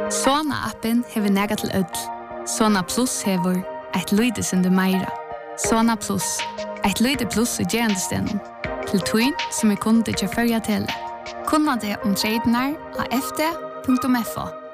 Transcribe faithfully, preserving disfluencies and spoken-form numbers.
Sona-appen hever nega til ødel. Sona Plus hever eit lyde sinde meira. Sona Plus, eit lyde plus i gerandestenen. Til tøyn som er kunde til førja tele. Kunna det om tradenar av f d punktum f o.